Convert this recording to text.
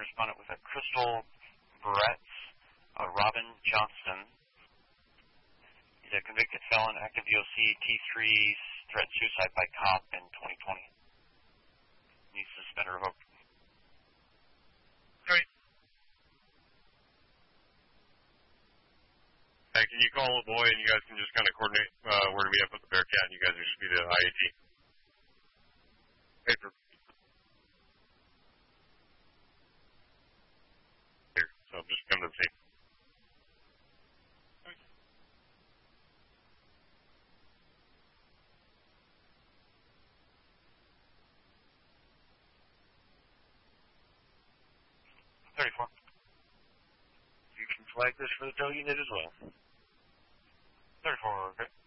respondent with a Crystal Barretts, Robin Johnston. He's a convicted felon, active DOC, T3, threat suicide by cop in 2020. Needs suspended or revoked. Great. Hey, can you call a boy and you guys can just kind of coordinate where to be up with the Bearcat and you guys will just be the IAT? Paper. Here, so just come to the scene. You can flag this for the tow unit as well. 34, okay.